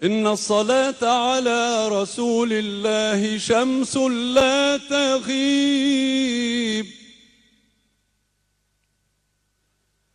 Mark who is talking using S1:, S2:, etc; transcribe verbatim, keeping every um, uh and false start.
S1: إن الصلاة على رسول الله شمس لا تغيب